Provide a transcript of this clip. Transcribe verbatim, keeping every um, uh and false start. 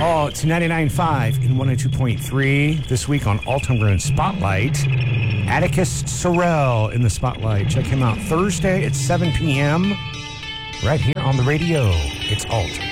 Oh, it's ninety-nine point five and one oh two point three. This week on Alt Homegrown Spotlight, Atticus Sorrell in the Spotlight. Check him out Thursday at seven p.m. right here on the radio. It's Alt.